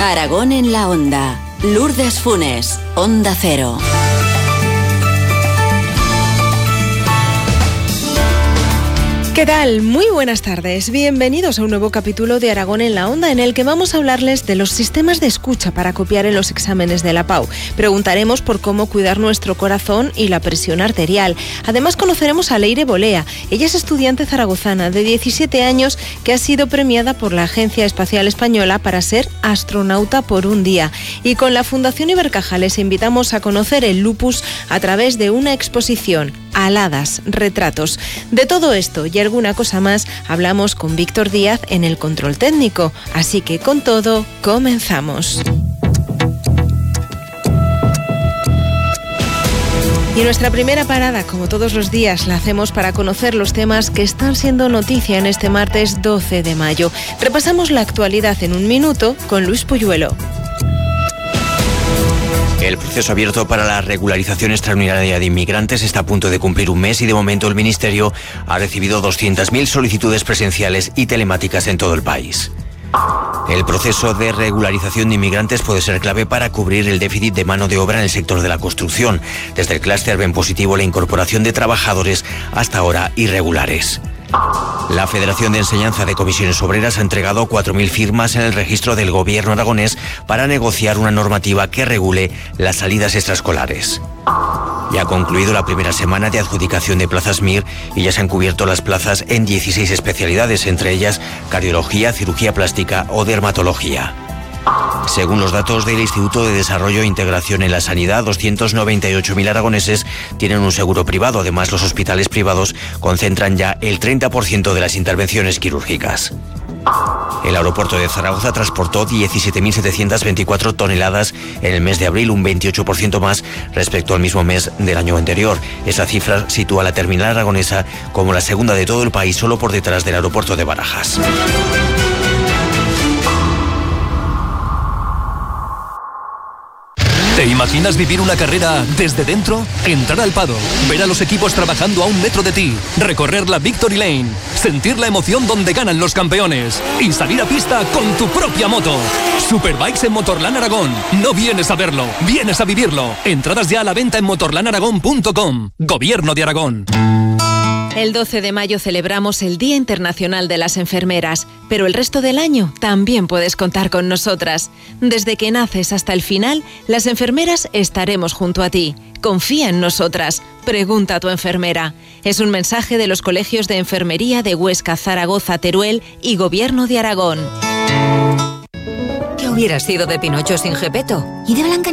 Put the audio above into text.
Aragón en la Onda. Lourdes Funes, Onda Cero. ¿Qué tal? Muy buenas tardes. Bienvenidos a un nuevo capítulo de Aragón en la Onda, en el que vamos a hablarles de los sistemas de escucha para copiar en los exámenes de la PAU. Preguntaremos por cómo cuidar nuestro corazón y la presión arterial. Además, conoceremos a Leire Bolea. Ella es estudiante zaragozana de 17 años que ha sido premiada por la Agencia Espacial Española para ser astronauta por un día. Y con la Fundación Ibercaja les invitamos a conocer el lupus a través de una exposición. Aladas, retratos. De todo esto y alguna cosa más hablamos con Víctor Díaz en el control técnico. Así que con todo, comenzamos. Y nuestra primera parada, como todos los días, la hacemos para conocer los temas que están siendo noticia en este martes 12 de mayo. Repasamos la actualidad en un minuto con Luis Puyuelo. El proceso abierto para la regularización extraordinaria de inmigrantes está a punto de cumplir un mes y de momento el Ministerio ha recibido 200.000 solicitudes presenciales y telemáticas en todo el país. El proceso de regularización de inmigrantes puede ser clave para cubrir el déficit de mano de obra en el sector de la construcción. Desde el clúster ven positivo la incorporación de trabajadores hasta ahora irregulares. La Federación de Enseñanza de Comisiones Obreras ha entregado 4.000 firmas en el registro del gobierno aragonés para negociar una normativa que regule las salidas extraescolares. Ya ha concluido la primera semana de adjudicación de plazas MIR y ya se han cubierto las plazas en 16 especialidades, entre ellas cardiología, cirugía plástica o dermatología. Según los datos del Instituto de Desarrollo e Integración en la Sanidad, 298.000 aragoneses tienen un seguro privado. Además, los hospitales privados concentran ya el 30% de las intervenciones quirúrgicas. El aeropuerto de Zaragoza transportó 17.724 toneladas en el mes de abril, un 28% más respecto al mismo mes del año anterior. Esa cifra sitúa a la terminal aragonesa como la segunda de todo el país, solo por detrás del aeropuerto de Barajas. ¿Te imaginas vivir una carrera desde dentro? Entrar al paddock, ver a los equipos trabajando a 1 metro de ti, recorrer la Victory Lane, sentir la emoción donde ganan los campeones y salir a pista con tu propia moto. Superbikes en Motorland Aragón. No vienes a verlo, vienes a vivirlo. Entradas ya a la venta en motorlandaragón.com. Gobierno de Aragón. El 12 de mayo celebramos el Día Internacional de las Enfermeras, pero el resto del año también puedes contar con nosotras. Desde que naces hasta el final, las enfermeras estaremos junto a ti. Confía en nosotras. Pregunta a tu enfermera. Es un mensaje de los colegios de enfermería de Huesca, Zaragoza, Teruel y Gobierno de Aragón. ¿Qué hubiera sido de Pinocho sin Gepetto? ¿Y de Blanca